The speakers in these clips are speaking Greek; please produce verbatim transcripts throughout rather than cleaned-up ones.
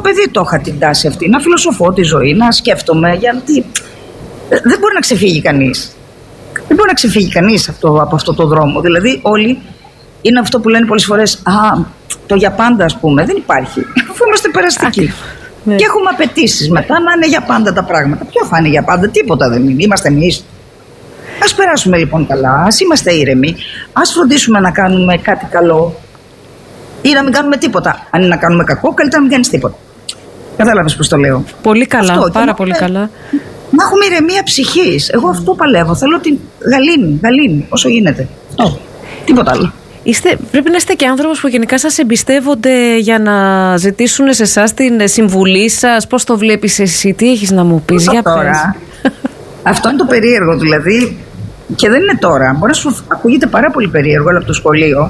παιδί το είχα την τάση αυτή, να φιλοσοφώ τη ζωή, να σκέφτομαι, γιατί δεν μπορεί να ξεφύγει κανείς. Δεν μπορεί να ξεφύγει κανείς αυτό, από αυτό το δρόμο. Δηλαδή όλοι είναι αυτό που λένε πολλές φορές, α, το για πάντα ας πούμε, δεν υπάρχει, αφού είμαστε περαστικοί. Ναι. Και έχουμε απαιτήσεις μετά να είναι για πάντα τα πράγματα. Ποιο θα είναι για πάντα, τίποτα δεν είναι, είμαστε εμείς. Ας περάσουμε λοιπόν καλά, ας είμαστε ήρεμοι, ας φροντίσουμε να κάνουμε κάτι καλό ή να μην κάνουμε τίποτα. Αν είναι να κάνουμε κακό, καλύτερα να μην κάνεις τίποτα. Κατάλαβες πώς το λέω? Πολύ καλά, αυτό, πάρα να, πολύ καλά. Να έχουμε ηρεμία ψυχής. Εγώ αυτό παλεύω. Θέλω την γαλήνη, γαλήνη, όσο γίνεται. Oh, τίποτα άλλο. Είστε, πρέπει να είστε και άνθρωπος που γενικά σας εμπιστεύονται για να ζητήσουν σε εσάς την συμβουλή σας. Πώς το βλέπεις εσύ, τι έχεις να μου πεις? Για τώρα. Αυτό είναι το περίεργο δηλαδή. Και δεν είναι τώρα. Μπορεί να σου ακούγεται πάρα πολύ περίεργο, αλλά από το σχολείο.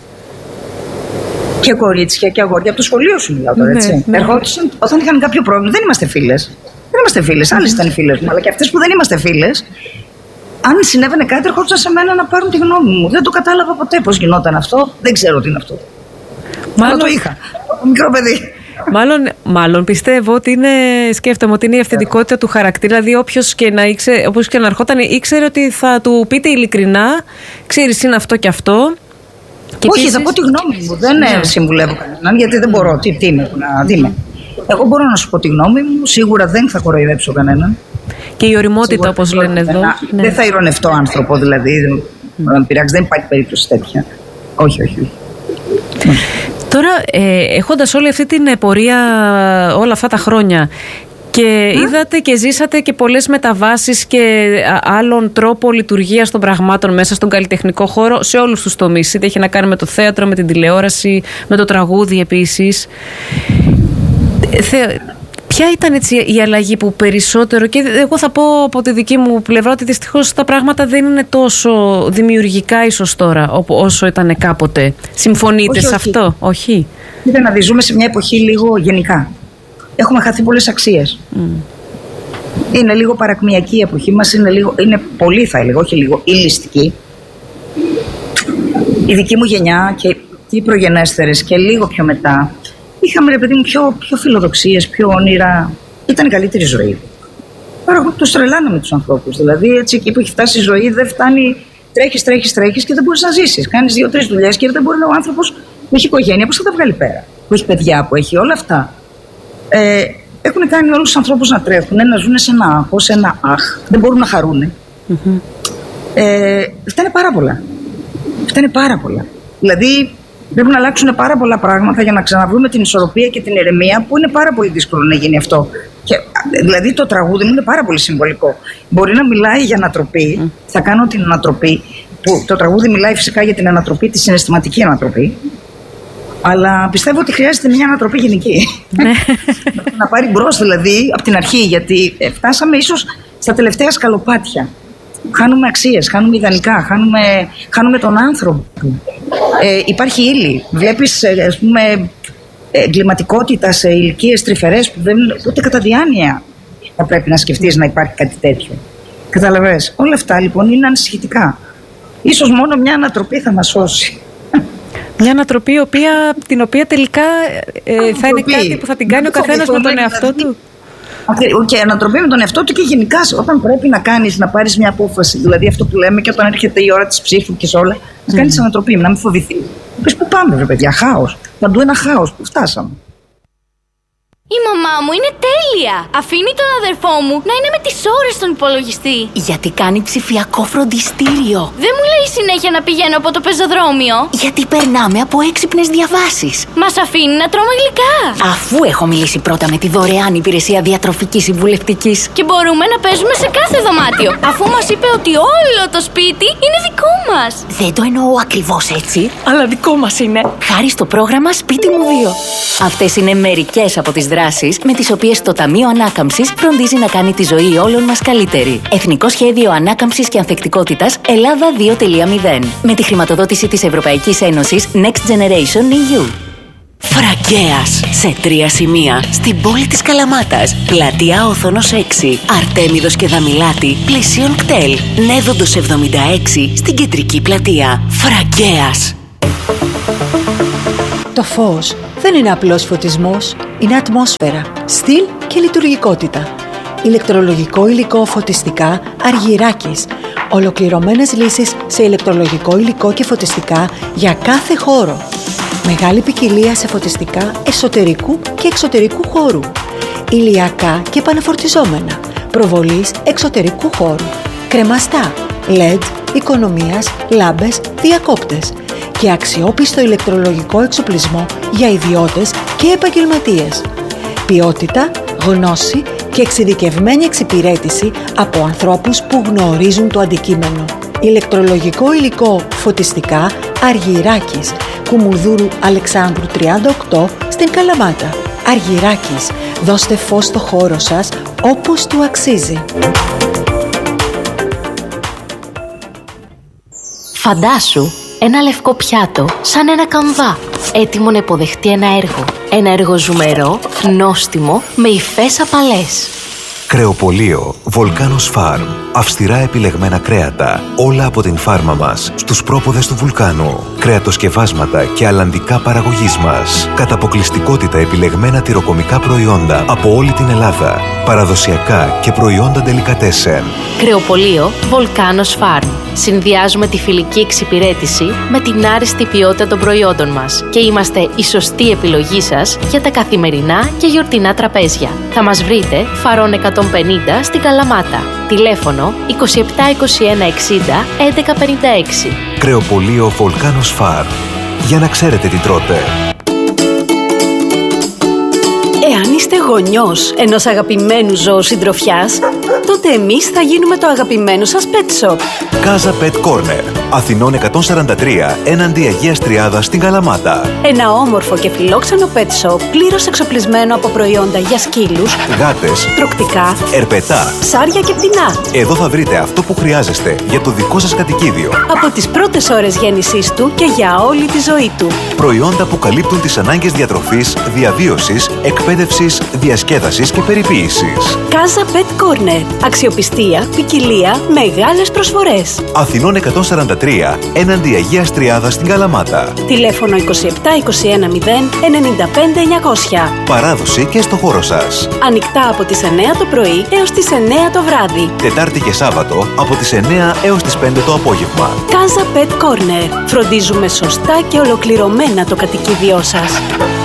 Και κορίτσια και αγόρια από το σχολείο σου μιλάω τώρα, έτσι. Ναι, ναι. Ερχόντουσαν όταν είχαν κάποιο πρόβλημα. Δεν είμαστε φίλες. Δεν είμαστε φίλες. Άλλες ήταν οι φίλες μου. Αλλά και αυτές που δεν είμαστε φίλες, αν συνέβαινε κάτι, ερχόντουσαν σε μένα να πάρουν τη γνώμη μου. Δεν το κατάλαβα ποτέ πώς γινόταν αυτό. Δεν ξέρω τι είναι αυτό. Μάλλον το είχα. Μικρό παιδί. Μάλλον, μάλλον πιστεύω ότι είναι, σκέφτομαι ότι είναι η αυθεντικότητα του χαρακτήρα. Δηλαδή, όποιος και να, ήξε, όποιος και να ερχόταν, ήξερε ότι θα του πείτε ειλικρινά, ξέρεις, είναι αυτό και αυτό. Και όχι, επίσης... θα πω τη γνώμη μου. Δεν ναι. συμβουλεύω κανέναν, γιατί δεν μπορώ. Τι, τι είμαι, να, τι είμαι. Εγώ μπορώ να σου πω τη γνώμη μου. Σίγουρα δεν θα κοροϊδέψω κανέναν. Και η οριμότητα, όπως λένε εδώ. Ναι. Δεν θα ειρωνευτώ άνθρωπο, δηλαδή. Να πειράξει, δεν υπάρχει περίπτωση τέτοια. Όχι, όχι. όχι. Τώρα, ε, έχοντας όλη αυτή την πορεία όλα αυτά τα χρόνια και Α? είδατε και ζήσατε και πολλές μεταβάσεις και άλλων τρόπο λειτουργίας των πραγμάτων μέσα στον καλλιτεχνικό χώρο σε όλους τους τομείς, είτε έχει να κάνει με το θέατρο, με την τηλεόραση, με το τραγούδι επίσης. Θε... Ποια ήταν έτσι η αλλαγή που περισσότερο, και εγώ θα πω από τη δική μου πλευρά ότι δυστυχώς τα πράγματα δεν είναι τόσο δημιουργικά ίσως τώρα όσο ήταν κάποτε. Συμφωνείτε όχι, σε όχι. αυτό? Όχι. Κοίτα να δει, ζούμε σε μια εποχή λίγο γενικά. Έχουμε χαθεί πολλές αξίες. Mm. Είναι λίγο παρακμιακή η εποχή μας, είναι, λίγο, είναι πολύ θα έλεγα, όχι λίγο, ηλιστική. Η δική μου γενιά και οι προγενέστερες και λίγο πιο μετά είχαμε, ρε παιδί μου, πιο, πιο φιλοδοξίες, πιο όνειρα. Ήταν η καλύτερη ζωή. Τώρα τους τρελάναμε τους ανθρώπους. Δηλαδή, έτσι, εκεί που έχει φτάσει η ζωή, δεν φτάνει. Τρέχεις, τρέχεις, τρέχεις και δεν μπορείς να ζήσεις. Κάνεις δύο-τρεις δουλειές και δεν μπορεί ο άνθρωπος που έχει οικογένεια, πώς θα τα βγάλει πέρα. Που έχει παιδιά, που έχει όλα αυτά. Ε, έχουν κάνει όλους τους ανθρώπους να τρέχουν, να ζουν σε ένα άγχος, σε ένα αχ. Δεν μπορούν να χαρούν. Mm-hmm. Ε, φτάνε πάρα πολλά. Φτάνε πάρα πολλά. Δηλαδή, πρέπει να αλλάξουν πάρα πολλά πράγματα για να ξαναβρούμε την ισορροπία και την ηρεμία, που είναι πάρα πολύ δύσκολο να γίνει αυτό. Και, δηλαδή το τραγούδι μου είναι πάρα πολύ συμβολικό. Μπορεί να μιλάει για ανατροπή, mm. θα κάνω την ανατροπή, που το τραγούδι μιλάει φυσικά για την ανατροπή, τη συναισθηματική ανατροπή, αλλά πιστεύω ότι χρειάζεται μια ανατροπή γενική. Να πάρει μπρος δηλαδή από την αρχή, γιατί φτάσαμε ίσως στα τελευταία σκαλοπάτια. Χάνουμε αξίες, χάνουμε ιδανικά, χάνουμε, χάνουμε τον άνθρωπο. Ε, υπάρχει ύλη. Βλέπεις, ας πούμε, εγκληματικότητα σε ηλικίες τρυφερές που δεν, ούτε κατά διάνοια θα πρέπει να σκεφτείς να υπάρχει κάτι τέτοιο. Καταλαβες. Όλα αυτά λοιπόν είναι ανησυχητικά. Ίσως μόνο μια ανατροπή θα μας σώσει. Μια ανατροπή η οποία, την οποία τελικά ε, θα είναι κάτι που θα την κάνει ο καθένας με τον εαυτό του. Και ανατροπή με τον εαυτό του και γενικά όταν πρέπει να κάνεις, να πάρεις μια απόφαση, δηλαδή αυτό που λέμε, και όταν έρχεται η ώρα της ψήφου και σε όλα, να κάνεις mm. ανατροπή, να μην φοβηθεί. Πες πού πάμε, ρε παιδιά, χάος. Παντού ένα χάος, που φτάσαμε. Η μαμά μου είναι τέλεια. Αφήνει τον αδερφό μου να είναι με τις ώρες στον υπολογιστή. Γιατί κάνει ψηφιακό φροντιστήριο. Δεν μου λέει συνέχεια να πηγαίνω από το πεζοδρόμιο. Γιατί περνάμε από έξυπνες διαβάσεις. Μας αφήνει να τρώμε γλυκά. Αφού έχω μιλήσει πρώτα με τη δωρεάν υπηρεσία διατροφικής συμβουλευτικής. Και μπορούμε να παίζουμε σε κάθε δωμάτιο. Αφού μας είπε ότι όλο το σπίτι είναι δικό μας. Δεν το εννοώ ακριβώς έτσι, αλλά δικό μας είναι. Χάρη στο πρόγραμμα Σπίτι μου δύο. Αυτές είναι μερικές από τις δράσεις με τις οποίες το Ταμείο Ανάκαμψης φροντίζει να κάνει τη ζωή όλων μας καλύτερη. Εθνικό Σχέδιο Ανάκαμψης και Ανθεκτικότητας Ελλάδα δύο κόμμα μηδέν. Με τη χρηματοδότηση της Ευρωπαϊκής Ένωσης Next Generation ι γιου. Φραγκέας, σε τρία σημεία, στην πόλη της Καλαμάτας. Πλατεία Όθωνος έξι, Αρτέμιδος και Δαμιλάτη, πλαισίων κτέλ. Νέδοντος εβδομήντα έξι, στην κεντρική πλατεία. Φραγκέας. Το φως δεν είναι απλός φωτισμός. είναι ατμόσφαιρα, στυλ και λειτουργικότητα. Ηλεκτρολογικό υλικό φωτιστικά Αργυράκης. Ολοκληρωμένες λύσεις σε ηλεκτρολογικό υλικό και φωτιστικά για κάθε χώρο. Μεγάλη ποικιλία σε φωτιστικά εσωτερικού και εξωτερικού χώρου. Ηλιακά και επαναφορτιζόμενα. Προβολής εξωτερικού χώρου. Κρεμαστά, ελ ι ντι, οικονομίας, λάμπες, διακόπτες. Και αξιόπιστο ηλεκτρολογικό εξοπλισμό για ιδιώτες και επαγγελματίες. Ποιότητα, γνώση και εξειδικευμένη εξυπηρέτηση από ανθρώπους που γνωρίζουν το αντικείμενο. Ηλεκτρολογικό υλικό φωτιστικά Αργυράκης, Κουμουνδούρου Αλεξάνδρου τριάντα οκτώ στην Καλαμάτα. Αργυράκης, δώστε φως στο χώρο σας όπως του αξίζει. Φαντάσου ένα λευκό πιάτο σαν ένα καμβά, έτοιμο να υποδεχτεί ένα έργο. Ένα έργο ζουμερό, νόστιμο, με υφές απαλές. Κρεοπωλείο Volcanos Farm. Αυστηρά επιλεγμένα κρέατα. Όλα από την φάρμα μας. Στους πρόποδες του βουλκάνου. Κρεατοσκευάσματα και αλλαντικά παραγωγής μας. Κατά αποκλειστικότητα επιλεγμένα τυροκομικά προϊόντα από όλη την Ελλάδα. Παραδοσιακά και προϊόντα ντελικατέσεν. Κρεοπωλείο Volcanos Farm. Συνδυάζουμε τη φιλική εξυπηρέτηση με την άριστη ποιότητα των προϊόντων μας και είμαστε η σωστή επιλογή σας για τα καθημερινά και γιορτινά τραπέζια. Θα μας βρείτε Φαρών εκατόν πενήντα στην Καλαμάτα. Τηλέφωνο είκοσι επτά είκοσι ένα εξήντα έντεκα πενήντα έξι. Κρεοπωλείο Volcanos Farm. Για να ξέρετε τι τρώτε. Εάν είστε γονιός ενός αγαπημένου ζώου συντροφιάς, τότε εμείς θα γίνουμε το αγαπημένο σας pet shop. Casa Pet Corner. Αθηνών εκατόν σαράντα τρία, έναντι Αγίας Τριάδας στην Καλαμάτα. Ένα όμορφο και φιλόξενο pet shop πλήρως εξοπλισμένο από προϊόντα για σκύλους, γάτες, τρωκτικά, ερπετά, ψάρια και πτηνά. Εδώ θα βρείτε αυτό που χρειάζεστε για το δικό σας κατοικίδιο. Από τις πρώτες ώρες γέννησής του και για όλη τη ζωή του. Προϊόντα που καλύπτουν τις ανάγκες διατροφής, διαβίωσης, εκπαίδευσης, διασκέδασης και περιποίησης. Casa Pet Corner. Αξιοπιστία, ποικιλία, μεγάλες προσφορές. Αθηνών εκατόν σαράντα τρία, έναντι Αγίας Τριάδας στην Καλαμάτα. Τηλέφωνο είκοσι επτά είκοσι ένα μηδέν ενενήντα πέντε εννιακόσια. Παράδοση και στο χώρο σας. Ανοιχτά από τις εννέα το πρωί έως τις εννέα το βράδυ. Τετάρτη και Σάββατο από τις εννέα έως τις πέντε το απόγευμα. Casa Pet Corner. Φροντίζουμε σωστά και ολοκληρωμένα το κατοικίδιό σας.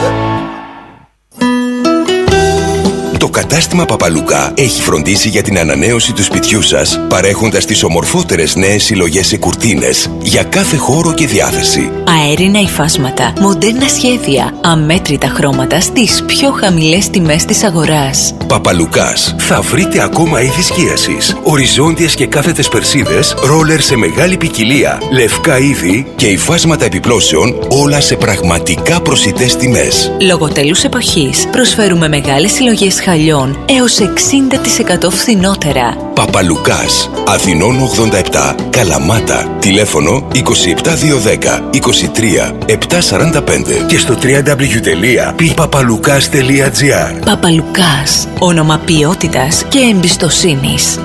Το κατάστημα Παπαλουκά έχει φροντίσει για την ανανέωση του σπιτιού σας, παρέχοντας τις ομορφότερες νέες συλλογές σε κουρτίνες για κάθε χώρο και διάθεση. Αέρινα υφάσματα, μοντέρνα σχέδια, αμέτρητα χρώματα στις πιο χαμηλές τιμές της αγοράς. Παπαλουκάς. Θα βρείτε ακόμα είδη σκίασης, οριζόντιες και κάθετες περσίδες, ρόλερ σε μεγάλη ποικιλία, λευκά είδη και υφάσματα επιπλώσεων, όλα σε πραγματικά προσιτές τιμές. Λόγω τέλους εποχής προσφέρουμε μεγάλες συλλογές χαλιών έως εξήντα τοις εκατό φθηνότερα. Παπαλουκάς. Αθηνών ογδόντα επτά, Καλαμάτα. Τηλέφωνο είκοσι επτά διακόσια δέκα είκοσι τρία επτακόσια σαράντα πέντε και στο double-u double-u double-u τελεία πι παπαλουκάς τελεία τζι άρ. Παπαλουκάς. Όνομα ποιότητας και εμπιστοσύνης.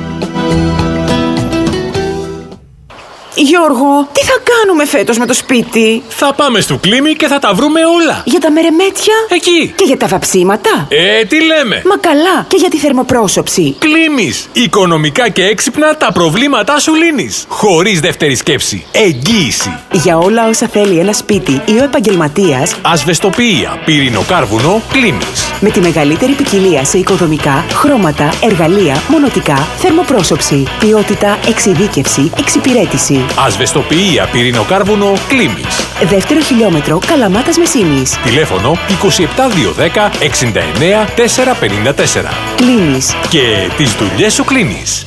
Γιώργο, τι θα κάνουμε φέτος με το σπίτι? Θα πάμε στο Κλίμι και θα τα βρούμε όλα. Για τα μερεμέτια? Εκεί. Και για τα βαψίματα? Ε, τι λέμε. Μα καλά, και για τη θερμοπρόσωψη. Κλίμις. Οικονομικά και έξυπνα τα προβλήματά σου λύνεις. Χωρίς δεύτερη σκέψη. Εγγύηση. Για όλα όσα θέλει ένα σπίτι ή ο επαγγελματίας. Ασβεστοποιία, πυρηνοκάρβουνο, Κλίμις. Με τη μεγαλύτερη ποικιλία σε οικοδομικά, χρώματα, εργαλεία, μονοτικά, θερμοπρόσωψη, ποιότητα, εξειδίκευση, εξυπηρέτηση. Ασβεστοποιία, πυρηνοκάρβουνο, Κλίμις. Δεύτερο χιλιόμετρο, Καλαμάτας Μεσίνης. Τηλέφωνο είκοσι επτά διακόσια δέκα εξήντα εννέα τετρακόσια πενήντα τέσσερα. Κλείνεις. Και τις δουλειές σου κλείνεις.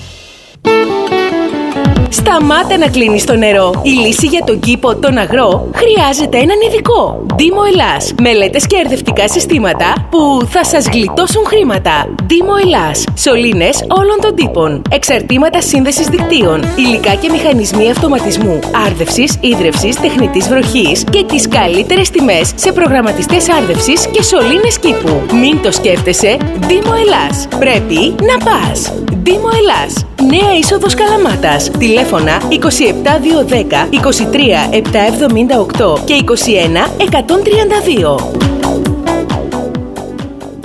Σταμάτα να κλείνεις το νερό. Η λύση για τον κήπο, τον αγρό, χρειάζεται έναν ειδικό. Δήμο Ελλάς. Μελέτες και ερευνητικά συστήματα που θα σας γλιτώσουν χρήματα. Δήμο Ελλάς. Σωλήνες όλων των τύπων. Εξαρτήματα σύνδεσης δικτύων. Υλικά και μηχανισμοί αυτοματισμού. Άρδευσης, ίδρευσης, τεχνητής βροχής και τις καλύτερες τιμές σε προγραμματιστές άρδευσης και σωλήνες κήπου. Μην το σκέφτεσαι. Δήμο Ελλάς. Πρέπει να πας. Δήμο Ελλάς. Νέα είσοδος Καλαμάτας. Τηλέφωνα είκοσι επτά διακόσια δέκα είκοσι τρία επτακόσια εβδομήντα οκτώ και είκοσι ένα εκατόν τριάντα δύο.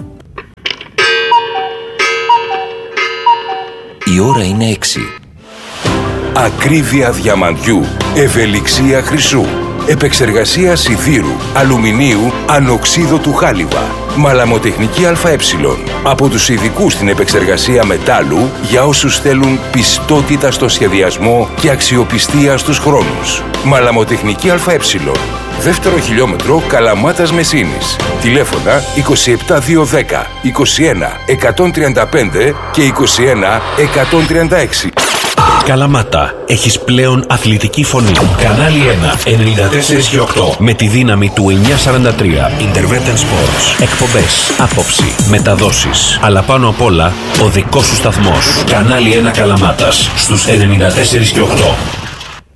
Η ώρα είναι έξι. Ακρίβεια διαμαντιού, ευελιξία χρυσού, επεξεργασία σιδήρου, αλουμινίου, ανοξίδωτου χάλιβα, μαλαμοτεχνική ΑΕ. Από τους ειδικούς στην επεξεργασία μετάλλου για όσους θέλουν πιστότητα στο σχεδιασμό και αξιοπιστία στους χρόνους. Μαλαμοτεχνική ΑΕ. Δεύτερο χιλιόμετρο Καλαμάτας Μεσίνης. Τηλέφωνα είκοσι επτά διακόσια δέκα, είκοσι ένα εκατόν τριάντα πέντε και είκοσι ένα εκατόν τριάντα έξι. Καλαμάτα, έχεις πλέον αθλητική φωνή. Κανάλι ένα, ενενήντα τέσσερα και οκτώ. Με τη δύναμη του εννιακόσια σαράντα τρία. Intervention Sports. Εκπομπές, άποψη, μεταδόσεις. Αλλά πάνω απ' όλα, ο δικός σου σταθμός. Κανάλι ένα Καλαμάτας, στους ενενήντα τέσσερα και οκτώ.